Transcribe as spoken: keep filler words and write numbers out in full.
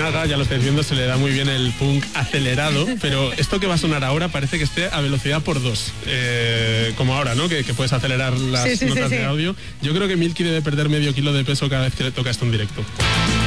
Naga, ya lo estáis viendo, se le da muy bien el punk acelerado, pero esto que va a sonar ahora parece que esté a velocidad por dos, eh, como ahora, ¿no? Que, que puedes acelerar las sí, sí, notas sí, de sí. audio. Yo creo que Milky debe perder medio kilo de peso cada vez que le toca esto en directo.